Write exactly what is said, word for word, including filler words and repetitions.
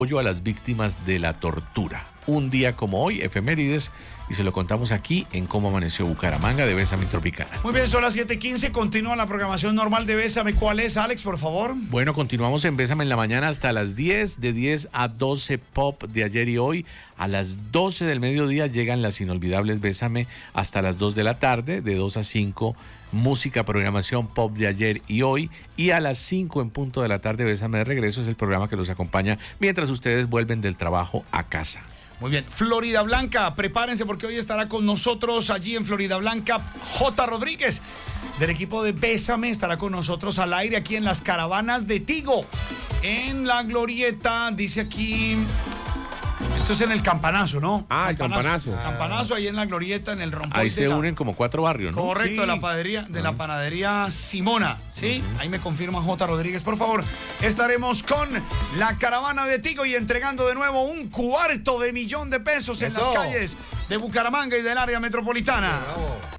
apoyo a las víctimas de la tortura. Un día como hoy, efemérides, y se lo contamos aquí en Cómo Amaneció Bucaramanga de Bésame Tropicana. Muy bien, son las siete quince, continúa la programación normal de Bésame. ¿Cuál es, Alex, por favor? Bueno, continuamos en Bésame en la mañana hasta las diez, de diez a doce pop de ayer y hoy. A las doce del mediodía llegan las inolvidables Bésame hasta las dos de la tarde, de dos a cinco, música, programación pop de ayer y hoy. Y a las cinco en punto de la tarde, Bésame de regreso, es el programa que los acompaña mientras ustedes vuelven del trabajo a casa. Muy bien, Florida Blanca, prepárense porque hoy estará con nosotros allí en Florida Blanca J. Rodríguez, del equipo de Bésame, estará con nosotros al aire aquí en las caravanas de Tigo, en la Glorieta, dice aquí, esto es en el Campanazo, ¿no? Ah, el Campanazo. Ah. Campanazo, ahí en la Glorieta, en el Rompoy. Ahí se la... unen como cuatro barrios, ¿no? Correcto, Sí. de la panadería, de la panadería Simona, ¿sí? Uh-huh. Ahí me confirma J. Rodríguez, por favor. Estaremos con la caravana de Tigo y entregando de nuevo un cuarto de millón de pesos en Eso. las calles de Bucaramanga y del área metropolitana. Bravo.